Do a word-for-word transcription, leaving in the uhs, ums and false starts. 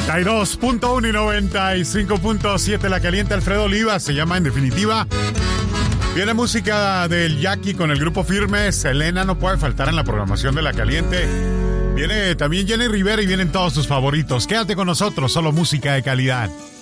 noventa y dos punto uno y noventa y cinco punto siete La Caliente. Alfredo Oliva se llama En Definitiva. Viene música del Jackie con el grupo Firme. Selena no puede faltar en la programación de La Caliente. Viene también Jenny Rivera y vienen todos tus favoritos. Quédate con nosotros, solo música de calidad.